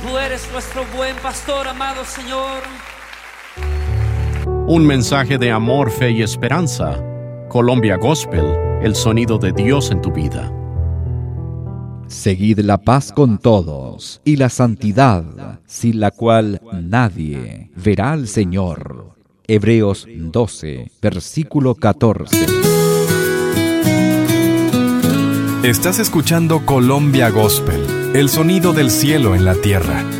Tú eres nuestro buen pastor, amado Señor. Un mensaje de amor, fe y esperanza. Colombia Gospel, el sonido de Dios en tu vida. Seguid la paz con todos y la santidad, sin la cual nadie verá al Señor. Hebreos 12, versículo 14. Estás escuchando Colombia Gospel, el sonido del cielo en la tierra,